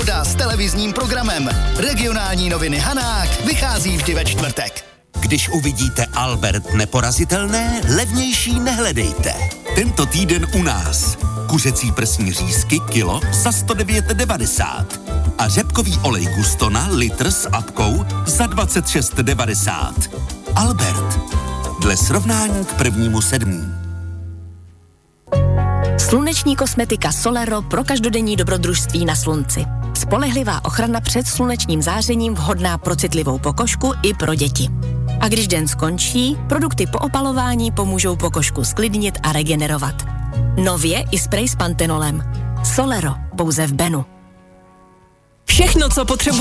Náhoda s televizním programem. Regionální noviny Hanák vychází vždy ve čtvrtek. Když uvidíte Albert neporazitelné, levnější nehledejte. Tento týden u nás. Kuřecí prsní řízky kilo za 109,90. A řepkový olej Gustona litr s apkou za 26,90. Albert. Dle srovnání k 1.7. Sluneční kosmetika Solero pro každodenní dobrodružství na slunci. Spolehlivá ochrana před slunečním zářením vhodná pro citlivou pokožku i pro děti. A když den skončí, produkty po opalování pomůžou pokožku sklidnit a regenerovat. Nově i sprej s pantenolem. Solero, pouze v Benu. Všechno, co potřebujete